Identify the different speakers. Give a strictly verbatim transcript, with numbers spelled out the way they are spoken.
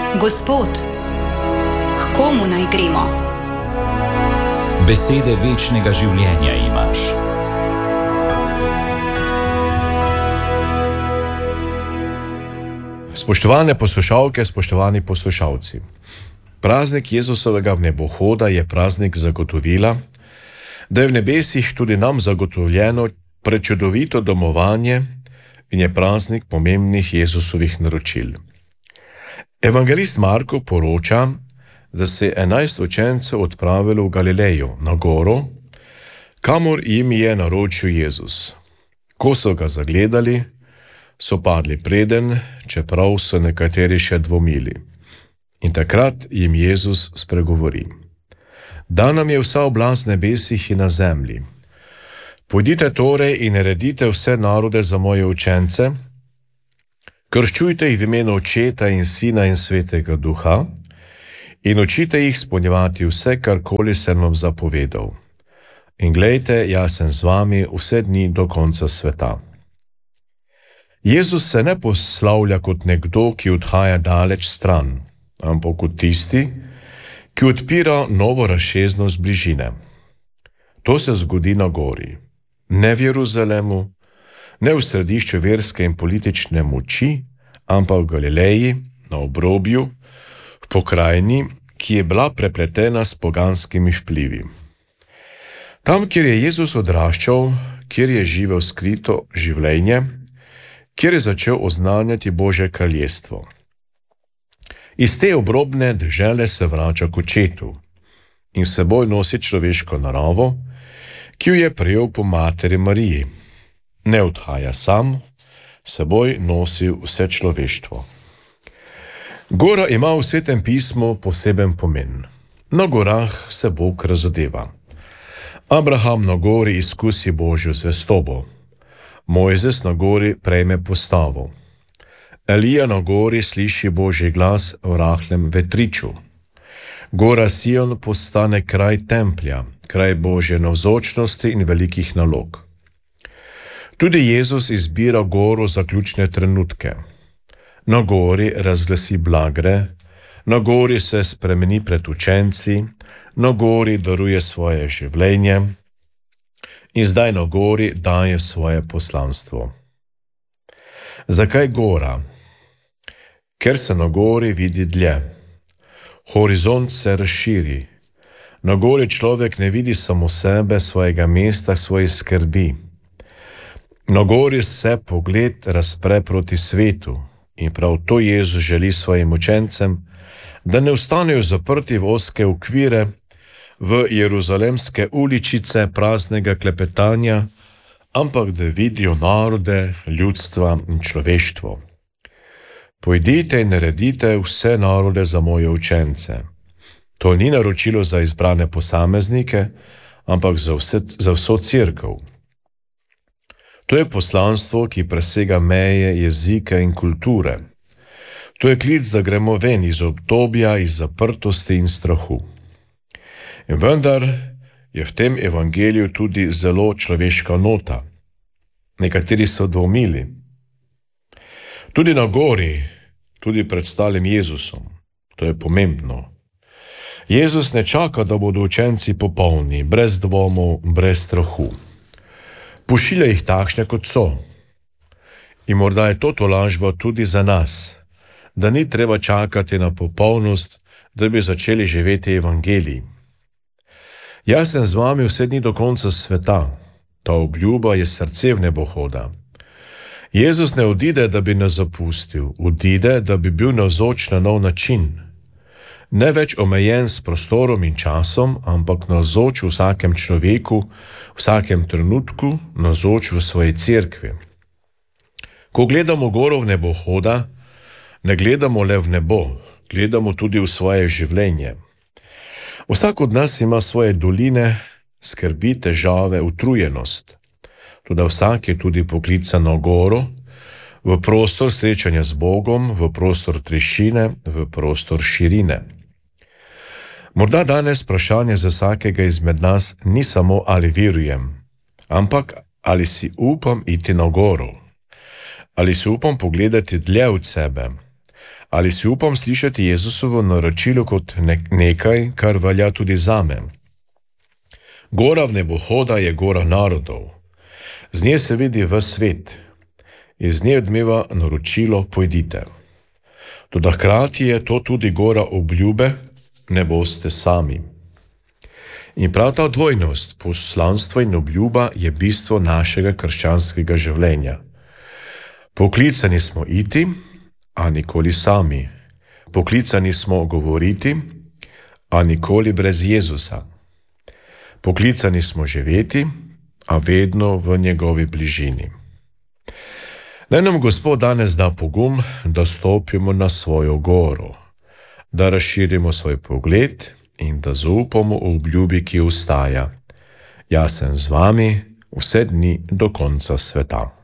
Speaker 1: Gospod, k komu naj gremo?
Speaker 2: Besede večnega življenja imaš.
Speaker 3: Spoštovane poslušalke, spoštovani poslušalci. Praznik Jezusovega vnebohoda je praznik zagotovila, da je v nebesih tudi nam zagotovljeno prečudovito domovanje in je praznik pomembnih Jezusovih naročil. Evangelist Marko poroča, da se je enajst učencev odpravilo v Galilejo, na goro, kamor jim je naročil Jezus. Ko so ga zagledali, so padli preden, čeprav so nekateri še dvomili. In takrat jim Jezus spregovori: Da nam je vsa oblast v nebesih in na zemlji. Pojdite torej in naredite vse narode za moje učence, krščujte jih v imenu Očeta in Sina in Svetega Duha in učite jih izpolnjevati vse, karkoli sem vam zapovedal. In glejte, jaz sem z vami vse dni do konca sveta. Jezus se ne poslavlja kot nekdo, ki odhaja daleč stran, ampak kot tisti, ki odpira novo razsežnost bližine. To se zgodi na gori, ne v Jeruzalemu, ne v središču verske in politične moči, ampak v Galileji, na obrobju, v pokrajini, ki je bila prepletena s poganskimi vplivi. Tam, kjer je Jezus odraščal, kjer je živel skrito življenje, kjer je začel oznanjati Božje kraljestvo. Iz te obrobne dežele se vrača k Očetu in s seboj nosi človeško naravo, ki jo je prejel po materi Mariji. Ne odhaja sam, s seboj nosi vse človeštvo. Gora ima v Svetem pismu poseben pomen. Na gorah se Bog razodeva. Abraham na gori izkusi Božjo zvestobo. Mojzes na gori prejme postavo. Elija na gori sliši Božji glas v rahlem vetriču. Gora Sion postane kraj templja, kraj Božje navzočnosti in velikih nalog. Tudi Jezus izbira goro za ključne trenutke. Na gori razglasi blagre, na gori se spremeni pred učenci, na gori daruje svoje življenje in zdaj na gori daje svoje poslanstvo. Zakaj gora? Ker se na gori vidi dlje. Horizont se razširi. Na gori človek ne vidi samo sebe, svojega mesta, svojih skrbi. Na gori se pogled razpre proti svetu in prav to Jezus želi svojim učencem, da ne ostanejo zaprti v ozke okvire, v jeruzalemske uličice praznega klepetanja, ampak da vidijo narode, ljudstva in človeštvo. Pojdite in naredite vse narode za moje učence. To ni naročilo za izbrane posameznike, ampak za, vse, za vso cerkev. To je poslanstvo, ki presega meje jezika in kulture. To je klic, da gremo ven iz obdobja, iz zaprtosti in strahu. In vendar je v tem evangeliju tudi zelo človeška nota. Nekateri so dvomili. Tudi na gori, tudi pred stalim Jezusom. To je pomembno. Jezus ne čaka, da bodo učenci popolni, brez dvomov, brez strahu. Pošilja jih takšne, kot so. In morda je to tolažba tudi za nas, da ni treba čakati na popolnost, da bi začeli živeti evangelij. Jaz sem z vami vse dni do konca sveta. Ta obljuba je srce vnebohoda. Jezus ne odide, da bi nas zapustil, odide, da bi bil navzoč na nov način. Ne več omejen s prostorom in časom, ampak navzoč v vsakem človeku, v vsakem trenutku, navzoč v svoji cerkvi. Ko gledamo goro vnebohoda, ne gledamo le v nebo, gledamo tudi v svoje življenje. Vsak od nas ima svoje doline, skrbi, težave, utrujenost. Toda vsak je tudi poklican na goro, v prostor srečanja z Bogom, v prostor tišine, v prostor širine. Morda danes vprašanje za vsakega izmed nas ni samo ali verujem, ampak ali si upam iti na goro, ali si upam pogledati dlje od sebe, Ali si upam slišati Jezusovo naročilo kot nekaj, kar velja tudi zame? Gora v nebohoda je gora narodov. Z nje se vidi ves svet. Iz nje odmeva naročilo pojdite. Toda hkrati je to tudi gora obljube, ne boste sami. In prav ta dvojnost, poslanstvo in obljuba, je bistvo našega krščanskega življenja. Poklicani smo iti, a nikoli sami. Poklicani smo govoriti, a nikoli brez Jezusa. Poklicani smo živeti, a vedno v njegovi bližini. Naj nam Gospod danes da pogum, da stopimo na svojo goro, da razširimo svoj pogled in da zaupamo v obljubi, ki ostaja. Jaz sem z vami vse dni do konca sveta.